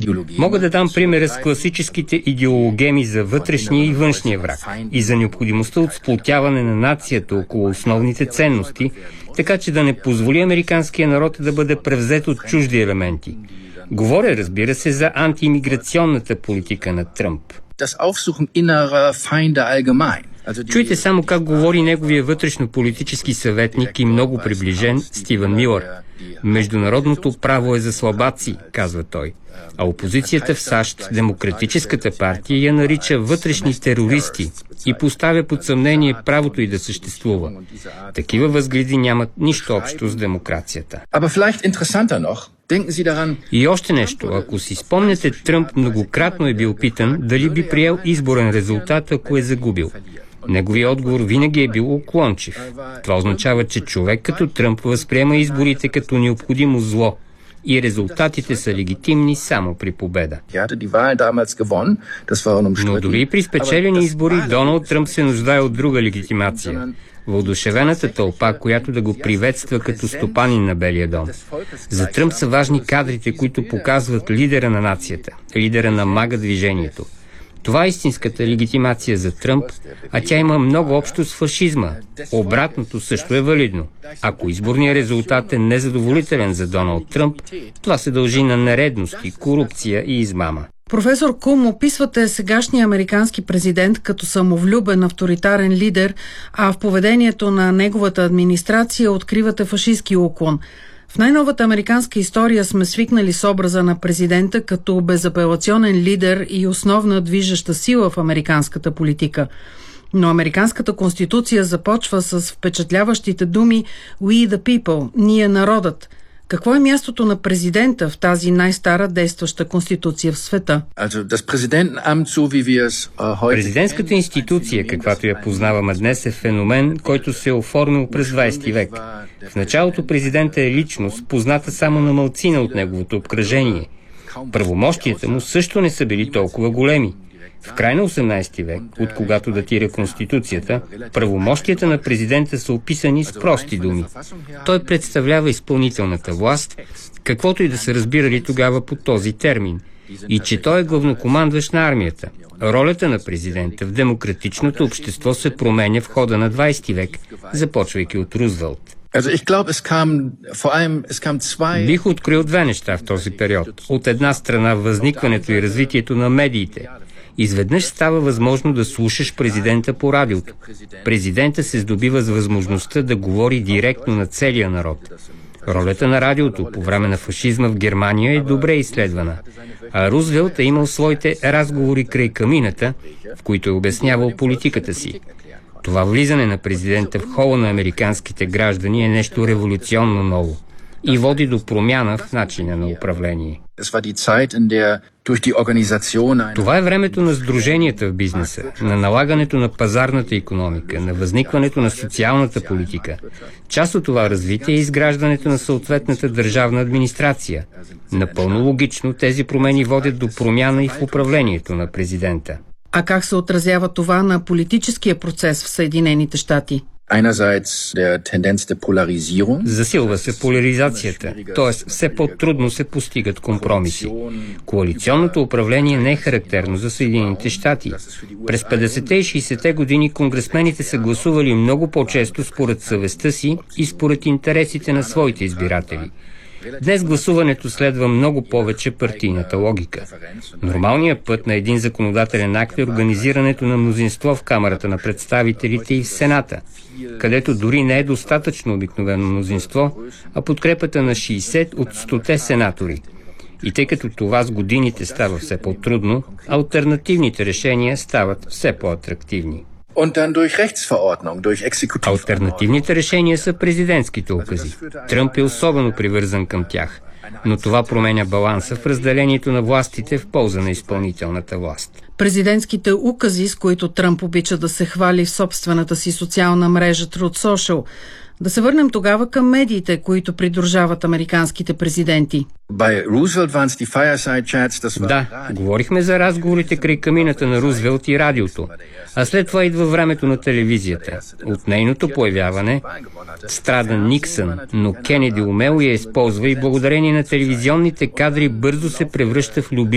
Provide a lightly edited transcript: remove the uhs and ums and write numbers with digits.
Мога да дам примера с класическите идеологеми за вътрешния и външния враг и за необходимостта от сплотяване на нацията около основните ценности, така че да не позволи американския народ да бъде превзет от чужди елементи. Говоря, разбира се, за антиимиграционната политика на Тръмп. Чуйте само как говори неговия вътрешно-политически съветник и много приближен Стивън Милър. Международното право е за слабаци, казва той. А опозицията в САЩ, Демократическата партия, я нарича вътрешни терористи и поставя под съмнение правото й да съществува. Такива възгледи нямат нищо общо с демокрацията. И още нещо, ако си спомняте, Тръмп многократно е бил питан дали би приел изборен резултат, ако е загубил. Неговият отговор винаги е бил уклончив. Това означава, че човек като Тръмп възприема изборите като необходимо зло и резултатите са легитимни само при победа. Но дори и при спечелени избори Доналд Тръмп се нуждае от друга легитимация. Въодушевената тълпа, която да го приветства като стопанин на Белия дом. За Тръмп са важни кадрите, които показват лидера на нацията, лидера на мага движението. Това е истинската легитимация за Тръмп, а тя има много общо с фашизма. Обратното също е валидно. Ако изборният резултат е незадоволителен за Доналд Тръмп, това се дължи на нередности, корупция и измама. Професор Кум, описвате сегашния американски президент като самовлюбен авторитарен лидер, а в поведението на неговата администрация откривате фашистки уклон. В най-новата американска история сме свикнали с образа на президента като безапелационен лидер и основна движеща сила в американската политика. Но американската конституция започва с впечатляващите думи «We the people», «Ние народът». Какво е мястото на президента в тази най-стара действаща конституция в света? Президентската институция, каквато я познаваме днес, е феномен, който се е оформил през 20 век. В началото президента е личност, позната само на малцина от неговото обкръжение. Правомощията му също не са били толкова големи. В край на 18 век, от когато датира Конституцията, правомощията на президента са описани с прости думи. Той представлява изпълнителната власт, каквото и да са разбирали тогава под този термин, и че той е главнокомандващ на армията. Ролята на президента в демократичното общество се променя в хода на 20 век, започвайки от Рузвелт. Бих открил две неща в този период. От една страна възникването и развитието на медиите. Изведнъж става възможно да слушаш президента по радиото. Президента се здобива с възможността да говори директно на целия народ. Ролята на радиото по време на фашизма в Германия е добре изследвана, а Рузвелт е имал своите разговори край камината, в които е обяснявал политиката си. Това влизане на президента в хола на американските граждани е нещо революционно ново и води до промяна в начина на управление. Това е времето на сдруженията в бизнеса, на налагането на пазарната икономика, на възникването на социалната политика. Част от това развитие е изграждането на съответната държавна администрация. Напълно логично тези промени водят до промяна и в управлението на президента. А как се отразява това на политическия процес в Съединените щати? Засилва се поляризацията, т.е. все по-трудно се постигат компромиси. Коалиционното управление не е характерно за Съединените щати. През 50-те и 60-те години конгресмените са гласували много по-често според съвестта си и според интересите на своите избиратели. Днес гласуването следва много повече партийната логика. Нормалният път на един законодателен акт е организирането на мнозинство в Камарата на представителите и в Сената, където дори не е достатъчно обикновено мнозинство, а подкрепата на 60 от 100 сенатори. И тъй като това с годините става все по-трудно, алтернативните решения стават все по-атрактивни. Алтернативните решения са президентските укази. Тръмп е особено привързан към тях, но това променя баланса в разделението на властите в полза на изпълнителната власт. Президентските укази, с които Тръмп обича да се хвали в собствената си социална мрежа Truth Social. Да се върнем тогава към медиите, които придружават американските президенти. Да, говорихме за разговорите край камината на Рузвелт и радиото, а след това идва времето на телевизията. От нейното появяване страда Никсън, но Кенеди умело я използва и благодарение на телевизионните кадри бързо се превръща в любим